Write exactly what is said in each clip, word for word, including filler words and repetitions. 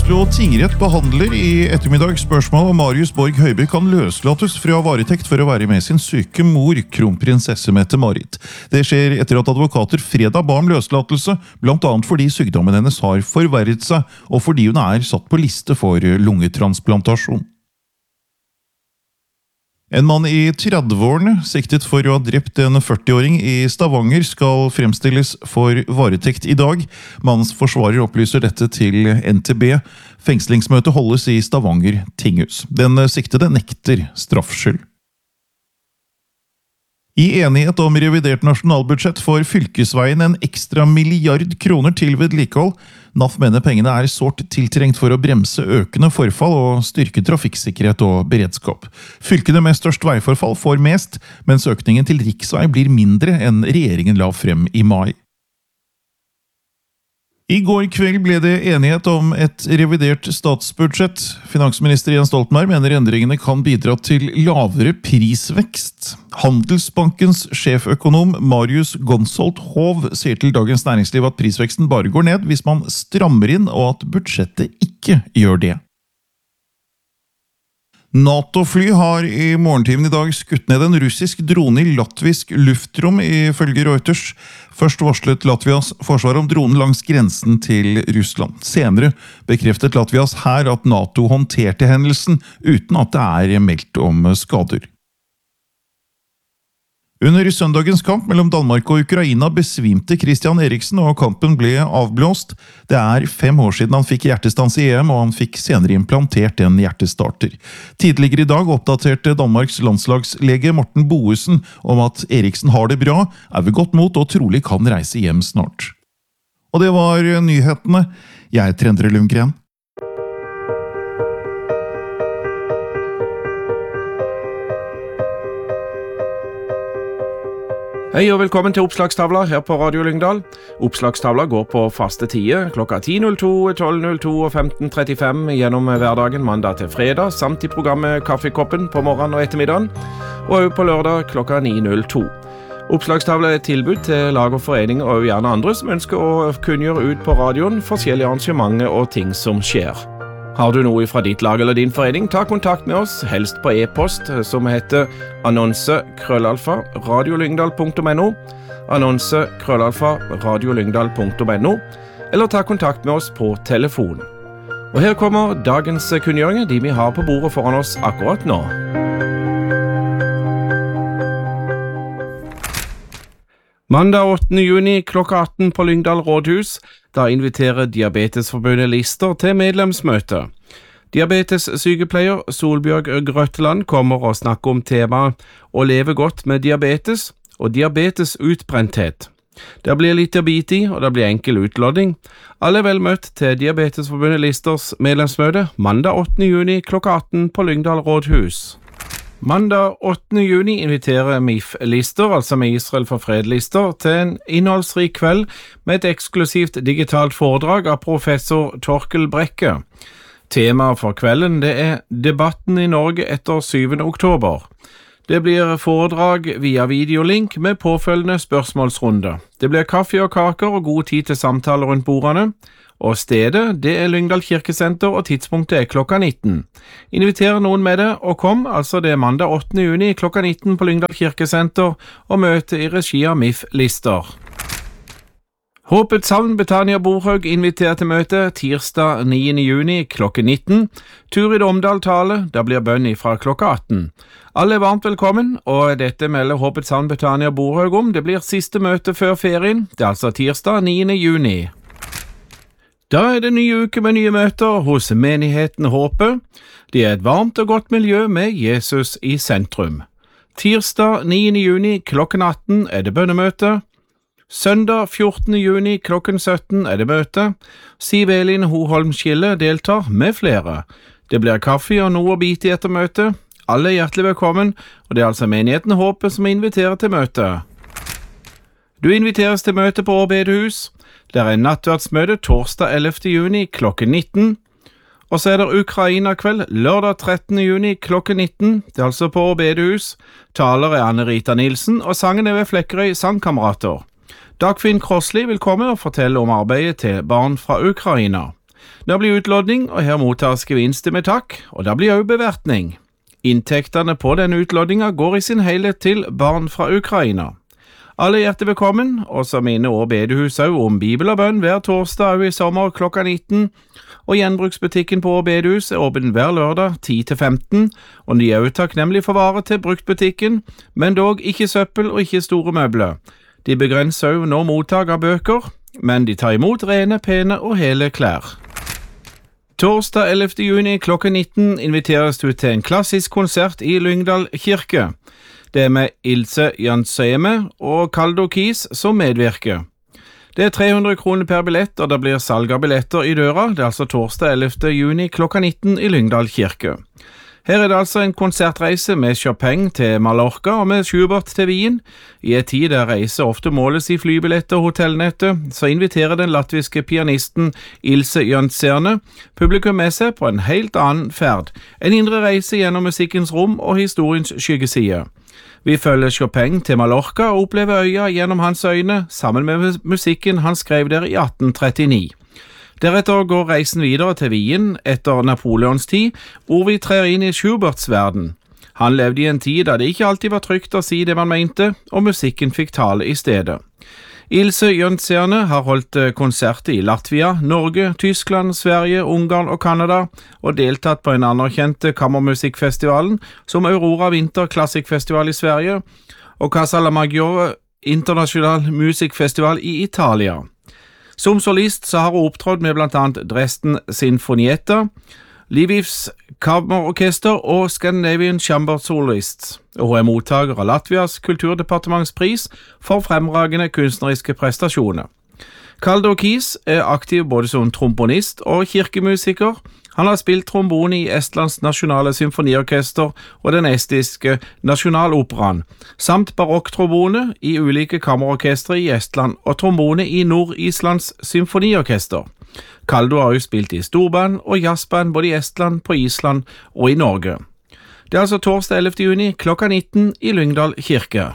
Oslo tingrett behandler i ettermiddag spørsmål om Marius Borg Høiby kan løslates fra varetekt for å være med sin syke mor, kronprinsesse Mette-Marit. Det skjer etter at advokater fredag ba om løslatelse, blant annet fordi sykdommen hennes har forverret seg, og fordi hun er satt på liste for lungetransplantasjon. En mann i tredveårene, siktet for å ha drept en førtiåring i Stavanger, skal fremstilles for varetekt i dag. Mannens forsvarer opplyser dette til N T B. Fengslingsmøtet holdes i Stavanger tinghus. Den siktede nekter straffskyld. I enighet om revidert nasjonalbudsjett får fylkesveien en ekstra milliard kroner til vedlikehold. N A F mener pengene er sårt tiltrengt for å bremse økende forfall og styrke trafikksikkerhet og beredskap. Fylkene med størst veiforfall får mest, mens økningen til riksvei blir mindre enn regjeringen la frem i mai. I går kveld ble det enighet om et revidert statsbudsjett. Finansminister Jens Stoltenberg mener endringene kan bidra til lavere prisvekst. Handelsbankens sjeføkonom Marius Gonsolt Hov sier til Dagens Næringsliv at prisveksten bare går ned hvis man strammer inn, og at budsjettet ikke gjør det. NATO-fly har i morgentimen i dag skutt ned en russisk drone i latvisk luftrom, ifølge Reuters. Først varslet Latvias forsvar om dronen langs grensen til Russland. Senere bekreftet Latvias hær at NATO håndterte hendelsen, uten at det er meldt om skader. Under søndagens kamp mellom Danmark og Ukraina besvimte Christian Eriksen, og kampen ble avblåst. Det er fem år siden han fikk hjertestans i E M, og han fikk senere implantert en hjertestarter. Tidligere i dag oppdaterte Danmarks landslagslege Morten Boesen om at Eriksen har det bra, er ved godt mot og trolig kan reise hjem snart. Og det var nyhetene. Jeg er Endre Lundgren. Hei og velkommen til Oppslagstavla her på Radio Lyngdal. Oppslagstavla går på faste tider, klokka ti null to, tolv null to og femten trettifem gjennom hverdagen mandag til fredag, samt i programmet Kaffekoppen på morgenen og ettermiddagen, og også på lørdag klokka ni null to. Oppslagstavla er et tilbud til lag og foreninger og gjerne andre som ønsker å kunngjøre ut på radioen forskjellige arrangementer og ting som skjer. Har du noe fra ditt lag eller din forening, ta kontakt med oss, helst på e-post, som heter annonse krøllalfa radiolyngdal punktum no, annonse krøllalfa radiolyngdal punktum no, eller ta kontakt med oss på telefon. Og her kommer dagens kunngjøringer, de vi har på bordet foran oss akkurat nå. Mandag åttende juni klokka atten på Lyngdal rådhus, da inviterer Diabetesforbundet Lister til medlemsmøte. Diabetessykepleier Solbjørg Grøtteland kommer og snakker om temaet å leve godt med diabetes og diabetesutbrenthet. Det blir litt å bite i, og det blir enkel utlodding. Alle er vel møtt til Diabetesforbundet Listers medlemsmøte mandag åttende juni klokka atten på Lyngdal rådhus. Mandag åttende juni inviterer M I F-lister, altså med Israel for fred-lister, til en innholdsrik kveld med et eksklusivt digitalt foredrag av professor Torkel Brekke. Temaet for kvelden det er debatten i Norge etter syvende oktober. Det blir foredrag via videolink med påfølgende spørsmålsrunde. Det blir kaffe og kaker og god tid til samtaler rundt bordene. Og stedet, det er Lyngdal kirkesenter, og tidspunktet er klokka nitten. Inviter noen med det, og kom, altså det er mandag åttende juni klokka nitten på Lyngdal kirkesenter, og møte i regi av M I F-lister. Håpets Havn Betania Borhaug inviterer til møte tirsdag niende juni klokken nitten. Turid Omdal tale, da blir bønn fra klokka atten. Alle er varmt velkommen, og dette melder Håpets Havn Betania Borhaug om. Det blir siste møte før ferien, det er altså tirsdag niende juni. Da er det nye uke med nye møter hos menigheten Håpet. Det er et varmt og godt miljø med Jesus i sentrum. Tirsdag niende juni klokken atten er det bønnemøte. Søndag fjortende juni klokken sytten er det møte. Siv Elin Hoholm Skille deltar med flere. Det blir kaffe og noe å bite i etter møte. Alle er hjertelig velkommen, og det er altså menigheten Håpet som inviterer til møte. Du inviteres til møte på Årbedehus. Det er en nattverdsmøte torsdag ellevte juni klokken nitten, og så er det Ukraina-kveld lørdag trettende juni klokken nitten, det er altså på Årbedehus. Taler er Anne-Rita Nilsen, og sangen er ved Flekkerøy Sangkamerater. Dagfinn Krossli vil komme og fortelle om arbeidet til barn fra Ukraina. Det blir utlodning, og her mottas gevinster med takk, og det blir også bevertning. Inntektene på denne utlodninga går i sin helhet til barn fra Ukraina. Alle er hjertelig velkommen, og så minner også bedehus også om Bibel og bønn hver torsdag også i sommer klokka nitten, og gjenbruksbutikken på bedehus er åpen hver lørdag ti til femten, og de er også takknemlig for varer til bruktbutikken, men dog ikke søppel og ikke store møbler. De begrenser også nå mottak av bøker, men de tar imot rene, pene og hele klær. Torsdag ellevte juni klokka nitten inviteres du til en klassisk konsert i Lyngdal kirke. Det er med Ilse Jantseme og Kaldo Kis som medvirker. Det er tre hundre kroner per billett, og det blir salg av billetter i døra. Det er altså torsdag ellevte juni klokka nitten i Lyngdal kirke. Her er det altså en konsertreise med Chopin til Mallorca og med Schubert til Wien. I en tid der reise ofte måles i flybilletter og hotellnettet, så inviterer den latviske pianisten Ilse Jantseme publikum med seg på en helt annen ferd. En indre reise gjennom musikkens rom og historiens skyggeside. Vi følger Chopin til Mallorca og opplever øya gjennom hans øyne, sammen med musikken han skrev der i atten trettini. Deretter går reisen videre til Wien etter Napoleons tid, hvor vi trer inn i Schuberts verden. Han levde i en tid da det ikke alltid var trygt å si det man mente, og musikken fikk tale i stedet. Ilse Jantseme har holdt konserter i Latvia, Norge, Tyskland, Sverige, Ungarn og Kanada, og deltatt på en anerkjent kammermusikkfestivalen som Aurora Winter Classic Festival i Sverige og Casa la Maggiore International Music Festival i Italia. Som solist så har hun opptrådt med blant annet Dresden Sinfonietta, Lvivs Kammerorkester og Scandinavian Chamber Soloists, og hun er mottaker av Latvias kulturdepartementspris for fremragende kunstneriske prestasjoner. Kaldo Kis er aktiv både som tromponist og kirkemusiker. Han har spilt trombone i Estlands nasjonale symfoniorkester og den estiske nasjonaloperaen, samt barokktrombone i ulike kammerorkestre i Estland og trombone i Nord-Islands symfoniorkester. Kaldo har jo spilt i storband og jazzband både i Estland, på Island og i Norge. Det er altså torsdag ellevte juni klokka nitten i Lyngdal kirke.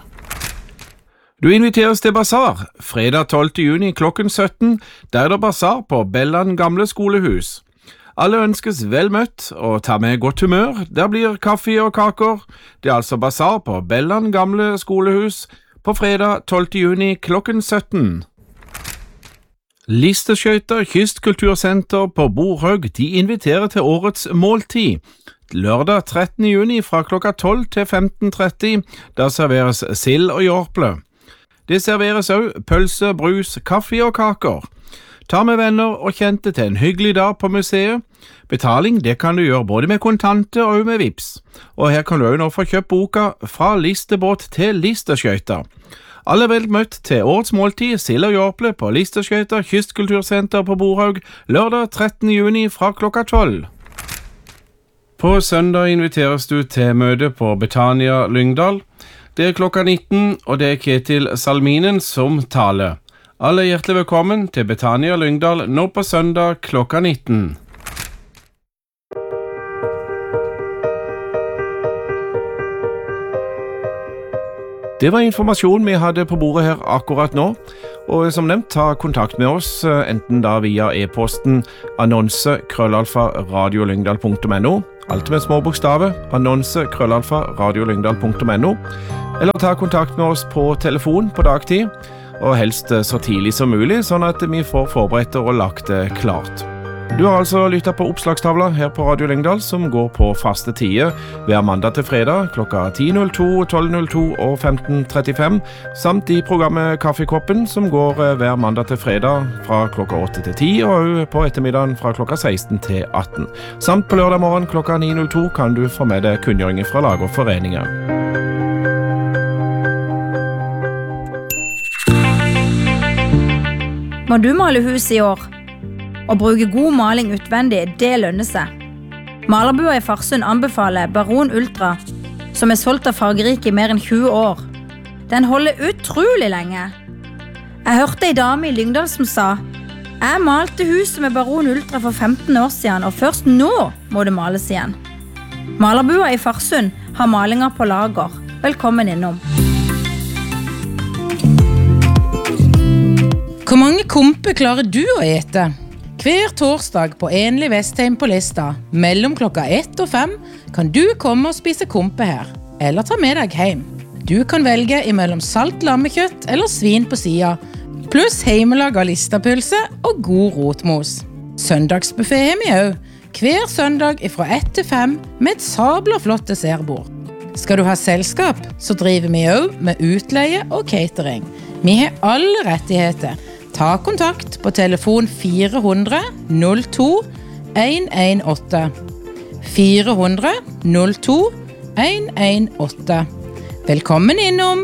Du inviteres til basar, fredag tolvte juni klokken sytten, der er det basar på Belland gamle skolehus. Alle ønskes vel møtt og ta med godt humør. Der blir kaffe og kaker. Det er altså basar på Belland gamle skolehus på fredag tolvte juni klokken sytten. Listeskøyter Kystkultursenter på Borhaug, de inviterer til årets måltid. Lørdag trettende juni fra klokka tolv til femten tretti, der serveres sild og jorple. Det serveres også pølse, brus, kaffe og kaker. Ta med venner og kjente til en hyggelig dag på museet. Betaling det kan du gjøre både med kontante og med vips. Og her kan du også nå få kjøpt boka Fra listebåt til listeskøyter. Alle er vel møtt til årets måltid, sild og jorple på Listeskøyter Kystkultursenter på Borhaug, lørdag trettende juni fra klokka tolv. På søndag inviteres du til møte på Betania Lyngdal. Det er klokka nitten, og det er Ketil Salminen som taler. Alle er hjertelig velkommen til Betania Lyngdal nå på søndag klokka nitten. Det var informasjon vi hadde på bordet her akkurat nå, og som nevnt, ta kontakt med oss, enten da via e-posten annonse krøllalfa radiolyngdal punktum no, alt med små bokstaver, annonse krøllalfa radiolyngdal punktum no, eller ta kontakt med oss på telefon på dagtid, og helst så tidlig som mulig, sånn at vi får forberedt og lagt det klart. Du har altså lyttet på oppslagstavla her på Radio Lyngdal, som går på faste tider hver mandag til fredag klokka ti null to, tolv null to og femten trettifem, samt i programmet Kaffekoppen, som går hver mandag til fredag fra klokka åtte til ti, og på ettermiddagen fra klokka seksten til atten. Samt på lørdag morgen klokka ni null to kan du få med deg kunngjøringer fra lag og foreninger. Må du male hus i år? Å bruke god maling utvendig, det lønner seg. Malerbua i Farsund anbefaler Baron Ultra, som er solgt av fargerike i mer enn tjue år. Den holder utrolig lenge. Jeg hørte en dame i Lyngdal som sa: Jeg malte huset med Baron Ultra for femten år siden, og først nå må det males igjen. Malerbua i Farsund har malinger på lager. Velkommen innom. Hvor mange komper klarer du å ete? Hver torsdag på Enlig Vestheim på Lista, mellom klokka ett og fem, kan du komme og spise kompe her, eller ta med deg hjem. Du kan velge imellom salt lammekjøtt eller svin på sida, pluss heimelaga listapølse og god rotmos. Søndagsbuffet har vi også, hver søndag fra ett til fem med et sabla flott dessertbord. Skal du ha selskap, så driver vi også med utleie og catering. Vi har alle rettigheter. Ta kontakt på telefon fire hundre null to en en åtte. fire hundre null to en en åtte. Velkommen innom!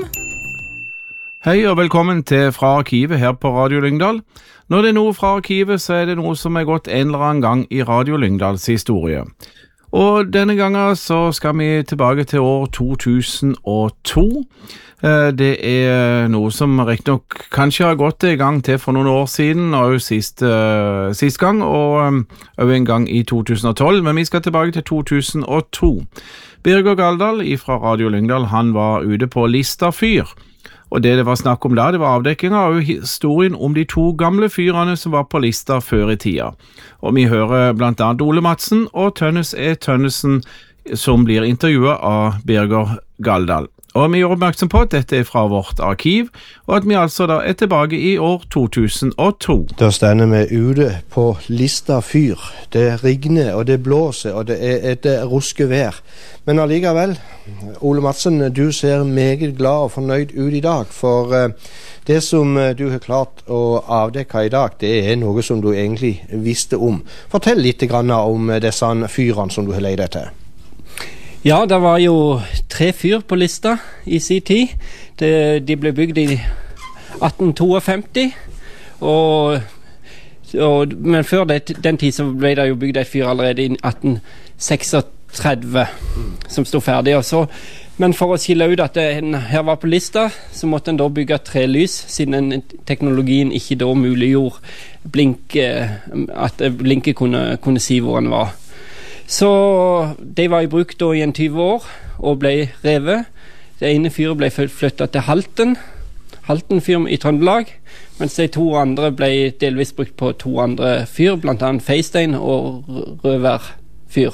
Hei og velkommen til Fra Arkivet her på Radio Lyngdal. Når det er noe fra arkivet, så er det noe som er gått en eller annen gang i Radio Lyngdals historie. Og denne gangen så skal vi tilbake til år to tusen og to. Det er noe som rett nok kanskje har gått i gang til for noen år siden, og sist, uh, sist gang, og også en gang i to tusen og tolv, men vi skal tilbake til to tusen og to. Birger Galdal fra Radio Lyngdal, han var ute på Lista fyr, og det det var snakk om da, det var avdekking av historien om de to gamle fyrene som var på Lista før i tida. Og vi hører blant annet Ole Madsen og Tønnes E. Tønnesen, som blir intervjuet av Birger Galdal. Og vi gjør oppmerksom på at dette er fra vårt arkiv, og at vi altså da er tilbake i år to tusen og to. Da stender vi ute på Lista fyr. Det regner og det blåser og det er et ruskevær. Men allikevel, Ole Madsen, du ser meget glad og fornøyd ut i dag, for det som du har klart å avdekke i dag, det er noe som du egentlig visste om. Fortell litt grann om disse fyrene som du har leid etter. Ja, det var jo tre fyr på Lista i sin tid. Det, de ble bygd i atten femtito, og, og, men før det, den tid så ble det jo bygd et fyr allerede i atten tretiseks, som stod ferdig. Og så, men for å skille ut at det her var på Lista, så måtte en da bygge tre lys, siden teknologien ikke da muliggjorde blinke, at blinke kunne, kunne si hvor den var. Så de var i bruk da i en tyve år og ble revet. Det ene fyret ble flyttet til Halten, Halten fyr i Trøndelag, mens de to andre ble delvis brukt på to andre fyr, blant annet Feistein og Røvær fyr.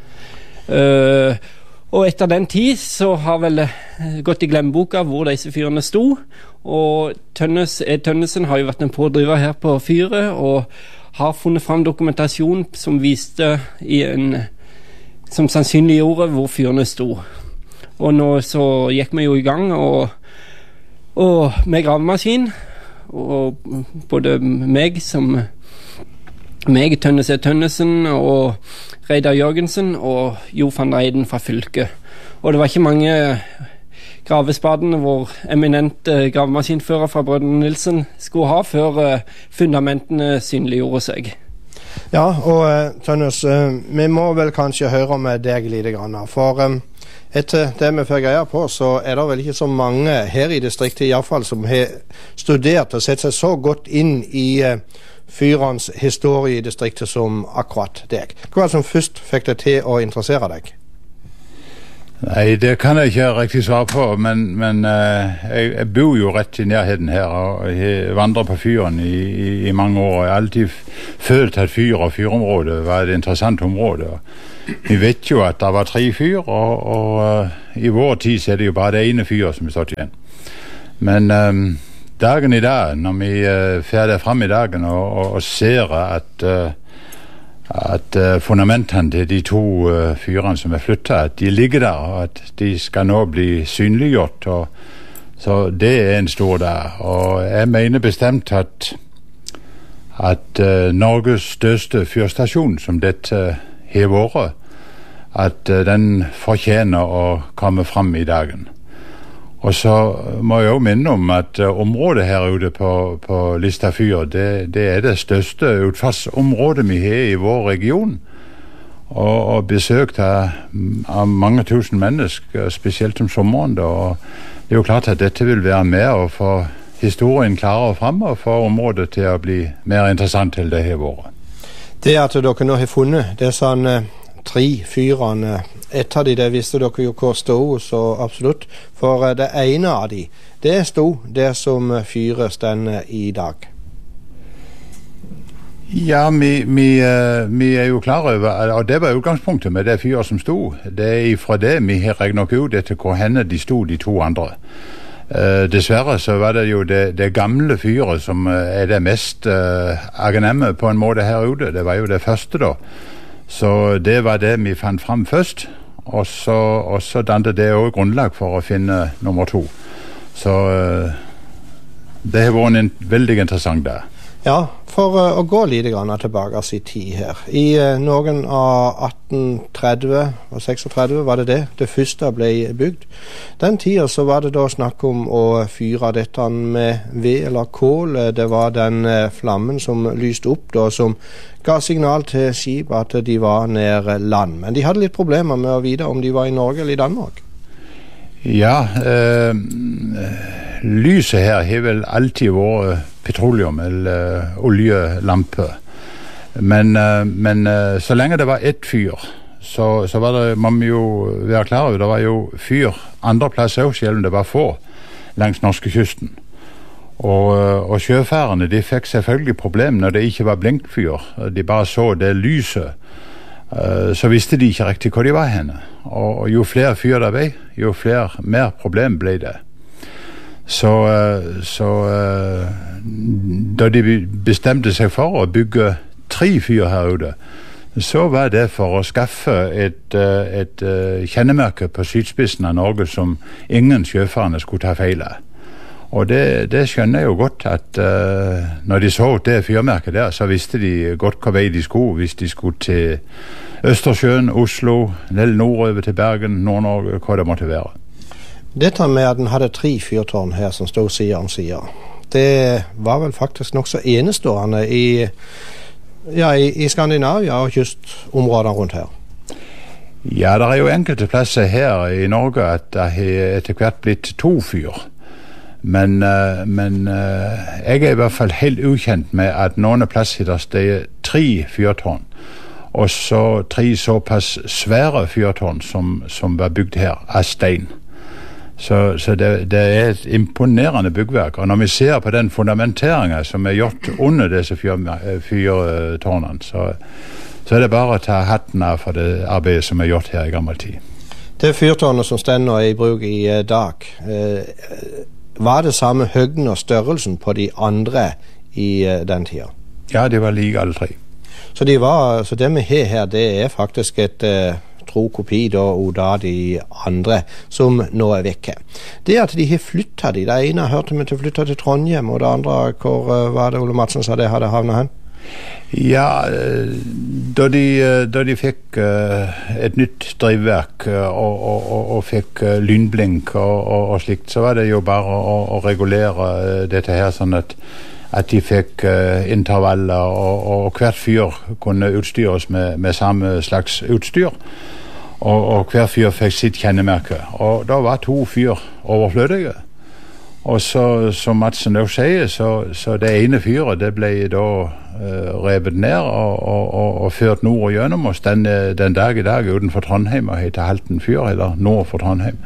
Uh, og etter den tid så har vel gått i glemmeboka hvor disse fyrene sto, og Tønnes, Ed Tønnesen har jo vært en pådriver her på fyret, og har funnet fram dokumentasjon som viste i en, som sannsynliggjorde hvor fyrene sto. Og nå så gikk vi jo i gang og, og med gravemaskin, og både meg som meg, Tønnes E. Tønnesen og Reidar Jørgensen og Jo van Reiden fra fylket. Og det var ikke mange gravespadene hvor eminente gravemaskinfører fra Brødrene Nilsen skulle ha før uh, fundamentene synliggjorde seg. Ja, og uh, Tønnes, uh, vi må vel kanskje høre med deg litt grann, for um, etter det vi får greie på, så er det vel ikke så mange her i distriktet i hvert fall som har studert og sett seg så godt inn i uh, fyrens historie i distriktet som akkurat deg. Hva var det som først fikk deg til å interessere deg? Nei, det kan jeg ikke riktig svare på, men, men uh, jeg, jeg bor jo rett i nærheten her, og jeg vandrer på fyren i, i, i mange år. Jeg har alltid følt at fyr og fyrområdet var et interessant område. Vi vet jo at det var tre fyr, og, og uh, i vår tid så er det jo bare det ene fyr som er stått igjen. Men um, dagen i dag, når vi uh, ferder frem i dagen og, og, og ser at uh, at uh, fundamentene til de to uh, fyrene som er flyttet, at de ligger der, og at de skal nå bli synliggjort. Og, så det er en stor dag. Og jeg mener bestemt at, at uh, Norges største fyrstasjon, som dette har vært, at uh, den fortjener å komme frem i dagen. Og så må jeg også minne om at uh, området her ute på, på Lista fyr, det, det er det største utfartsområdet vi har i vår region. Og, og besøkt av, av mange tusen mennesker, spesielt om sommeren. Da. Og det er jo klart at dette vil være med å få historien klarere frem, og få området til å bli mer interessant til det har vært. Det at dere nå har funnet, det er sånn uh, tre fyrene, et av de, det visste dere jo hvor stod, så absolutt. For uh, det ene av de, det stod det som fyret stender i dag. Ja, vi, vi, vi er jo klar over, og det var utgangspunktet med det fyret som sto. Det er fra det vi har regnet nok ut etter hvor henne de sto, de to andre. Uh, dessverre så var det jo det, det gamle fyret som er det mest uh, agenemme på en måte her ute. Det var jo det første da. Så det var det vi fant frem først, og så, og så dannet det også grunnlag for å finne nummer to. Så uh, det har vært en veldig interessant dag. Ja, for uh, å gå litt grann tilbake i tid her. I uh, noen av atten tretti og seksogtretti var det det, det første ble bygd. Den tiden så var det da snakk om å fyre dette med ved eller kål. Det var den uh, flammen som lyste opp da, som ga signal til skip at de var nær land. Men de hadde litt problemer med å vite om de var i Norge eller i Danmark. Ja, uh, lyset her har vel alltid vært petroleum eller uh, oljelampe. Men, uh, men uh, så lenge det var ett fyr, så, så var det, man må jo være klar over, det var jo fyr andre plasser også, selv om det var få, langs norskekysten. Og, uh, og sjøfærene, de fikk selvfølgelig problem når det ikke var blinkfyr. De bare så det lyset. Uh, så visste de ikke riktig hvor de var henne. Og, og jo flere fyr det var, jo flere, mer problem ble det. Så, så da de bestemte seg for å bygge tre fyr her ute, så var det for å skaffe et, et, et kjennemerke på sydspissen av Norge som ingen sjøfarende skulle ta feil av. Og det, det skjønner jeg jo godt at uh, når de så det fyrmerket der, så visste de godt hva vei de skulle, hvis de skulle til Østersjøen, Oslo, eller nordover til Bergen, Nord-Norge, hva det måtte være. Dette med at den hadde tre fyrtårn her som stod side om side, det var vel faktisk nok så enestående i, ja, i, i Skandinavia og kystområdene rundt her. Ja, det er jo enkelte plasser her i Norge at det har etter hvert blitt to fyr. Men, uh, men uh, jeg er i hvert fall helt ukjent med at noen plasser det er tre fyrtårn, og så tre såpass svære fyrtårn som, som var bygd her av stein. Så, så det, det er et imponerende byggverk, og når vi ser på den fundamenteringen som er gjort under disse fyrtårnene, så, så er det bare å ta hatten av for det arbeidet som er gjort her i gammel tid. Det fyrtårnet som stender i bruk i uh, dag, uh, var det samme høgden og størrelsen på de andre i uh, den tida? Ja, de var like alle tre. Så, de var, så det vi har her, det er faktisk et uh, tro kopi da, og da de andre som nå er vekke. Det at de har flyttet de, det ene hørte vi til å flytte til Trondheim, og det andre, hvor uh, var det Ole Madsen sa det hadde havnet hen? Ja, da de, da de fikk uh, et nytt drivverk uh, og, og, og, og fikk uh, lynblink og, og, og slikt, så var det jo bare å, å regulere uh, dette her sånn at at de fikk uh, intervaller, og, og hvert fyr kunne utstyres med, med samme slags utstyr. Og, og hver fyr fikk sitt kjennemerke. Og da var to fyr overflødige. Og så, som Madsen også sier, så, så det ene fyret det ble da uh, revet ned og, og, og, og ført nord og gjennom oss den, den dag i dag utenfor Trondheim, og heter Halten fyr, eller nord for Trondheim.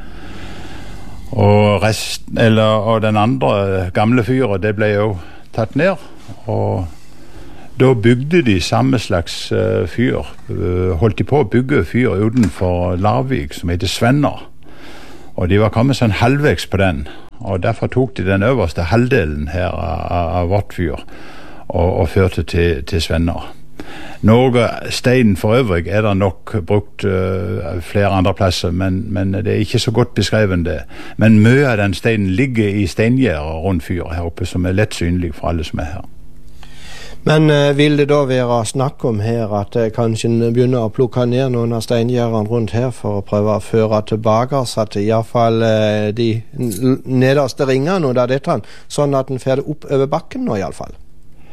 Og, rest, eller, og den andre gamle fyret, det ble jo tatt ned, og da bygde de samme slags uh, fyr. Uh, holdt de på å bygge fyr utenfor Larvik som heter Svenner, og de var kommet sånn halvvegs på den, og derfor tok de den øverste halvdelen her av, av vårt fyr og, og førte til, til Svenner. Norge, steinen for øvrig er det nok brukt uh, flere andre plasser, men, men det er ikke så godt beskrevet det. Men mye av den steinen ligger i steingjerder rundt fyret her oppe, som er lett synlig for alle som er her. Men uh, vil det da være snakk om her at uh, kanskje begynner å plukke ned noen av steingjerdene rundt her for å prøve å føre tilbake, så at i hvert fall uh, de nederste ringene og dette, sånn at den fer opp over bakken nå i alle fall?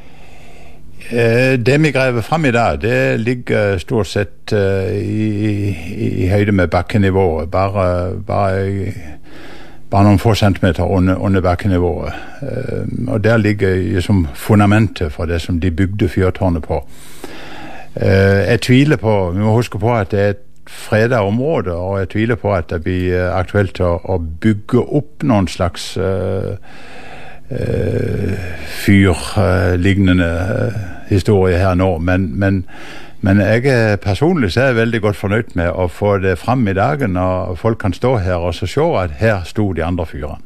Det vi grever frem i dag, det ligger stort sett uh, i, i, i høyde med bakkenivået, bare, bare, bare noen få centimeter under, under bakkenivået. Uh, og der ligger liksom fundamentet for det som de bygde fyrtårnet på. Uh, jeg tviler på, vi må huske på at det er et fredet område, og jeg tviler på at det blir aktuelt å, å bygge opp noen slags uh, Uh, fyrlignende uh, historie her nå, men, men, men jeg personlig så er jeg veldig godt fornøyd med å få det fram i dagen, og folk kan stå her og så se at her sto de andre fyrene.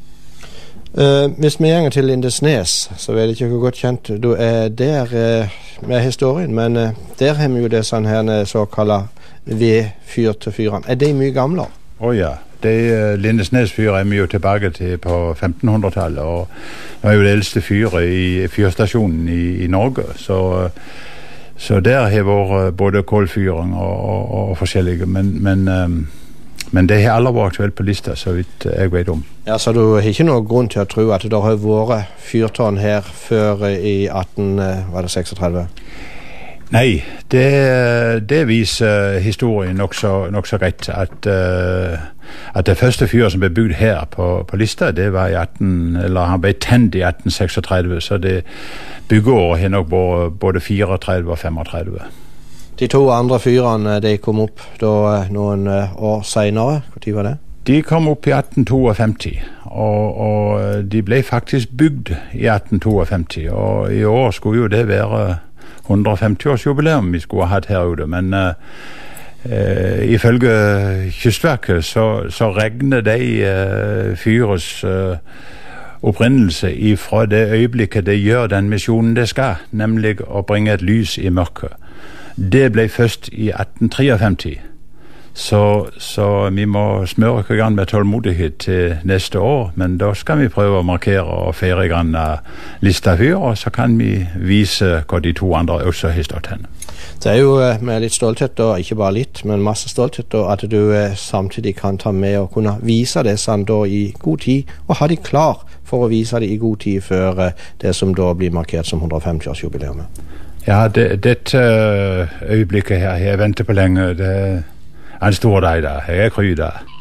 Uh, hvis vi gjenger til Lindesnes, så vet jeg ikke hvor godt kjent du er der uh, med historien, men uh, der har vi jo det sånn her såkalla V-fyr til fyrene. Er de mye gamle? Å oh, ja. Det Lindesnes fyr er vi jo tilbake til på femtenhundretallet, og det er jo det eldste fyret i fyrstasjonen i, i Norge, så, så der har vært både kålfyring og, og, og forskjellige, men, men, um, men det har aldri vært aktuelt på lista, så vidt jeg vet om. Ja, så du har ikke noen grunn til å tro at det har vært fyrtårn her før i atten seksogtredve? Nei, det, det viser historien nok så, nok så rett, at, uh, at det første fyret som ble bygd her på, på lista, det var i atten, eller han ble tent i atten seksogtredve, så det byggeåret har nok vært både fireogtredve og femogtredve. De to andre fyrene, de kom opp da noen år senere, hvor tid var det? De kom opp i atten femtito, og, og de ble faktisk bygd i atten femtito, og i år skulle jo det være hundrefemti-årsjubileum vi skulle ha hatt her ute, men uh, uh, ifølge Kystverket så, så regner de uh, fyrets uh, opprinnelse ifra det øyeblikket det gjør den misjonen det skal, nemlig å bringe et lys i mørket. Det ble først i atten femtitre. Så, så vi må smøre oss grann med tålmodighet til neste år, men da skal vi prøve å markere og feire grann av lista fyr, og så kan vi vise hva de to andre også har stått henne. Det er jo med litt stolthet, og ikke bare litt, men masse stolthet, og at du samtidig kan ta med og kunne vise det sånn da i god tid, og ha de klar for å vise det i god tid før det som da blir markert som hundrefemti-årsjubileumet. Ja, det, dette øyeblikket her, jeg venter på lenge, det er en stor dag da, jeg er kry da.